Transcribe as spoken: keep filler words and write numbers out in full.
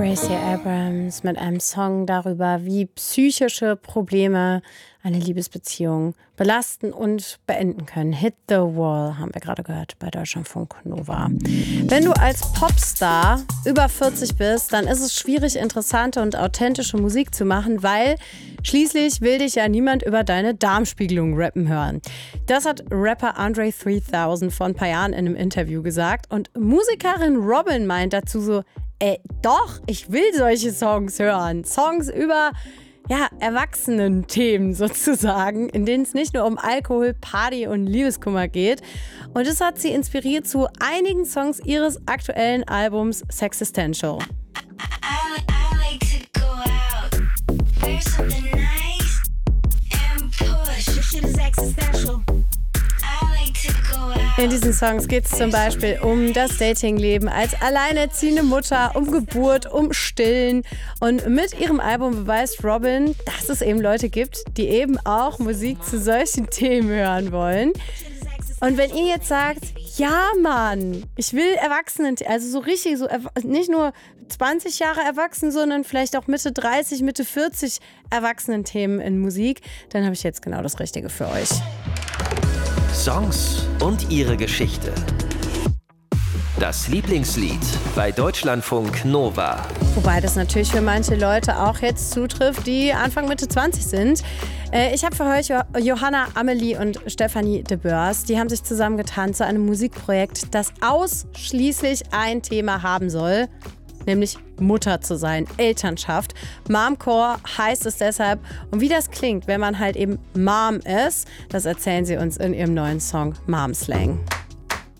Gracie Abrams mit einem Song darüber, wie psychische Probleme eine Liebesbeziehung belasten und beenden können. Hit the Wall haben wir gerade gehört bei Deutschlandfunk Nova. Wenn du als Popstar über vierzig bist, dann ist es schwierig, interessante und authentische Musik zu machen, weil schließlich will dich ja niemand über deine Darmspiegelung rappen hören. Das hat Rapper Andre dreitausend vor ein paar Jahren in einem Interview gesagt und Musikerin Robin meint dazu so, ey, doch, ich will solche Songs hören. Songs über ja, Erwachsenen-Themen sozusagen, in denen es nicht nur um Alkohol, Party und Liebeskummer geht. Und das hat sie inspiriert zu einigen Songs ihres aktuellen Albums Sexistential. In diesen Songs geht es zum Beispiel um das Datingleben als alleinerziehende Mutter, um Geburt, um Stillen. Und mit ihrem Album beweist Robin, dass es eben Leute gibt, die eben auch Musik zu solchen Themen hören wollen. Und wenn ihr jetzt sagt, ja Mann, ich will Erwachsenen, also so richtig, so nicht nur zwanzig Jahre erwachsen, sondern vielleicht auch Mitte dreißig, Mitte vierzig Erwachsenen-Themen in Musik, dann habe ich jetzt genau das Richtige für euch. Songs und ihre Geschichte. Das Lieblingslied bei Deutschlandfunk Nova. Wobei das natürlich für manche Leute auch jetzt zutrifft, die Anfang Mitte zwanzig sind. Ich habe für euch Johanna Amelie und Stefanie de Boers. Die haben sich zusammengetan zu einem Musikprojekt, das ausschließlich ein Thema haben soll, nämlich Mutter zu sein, Elternschaft. Momcore heißt es deshalb. Und wie das klingt, wenn man halt eben Mom ist, das erzählen sie uns in ihrem neuen Song Mom Slang.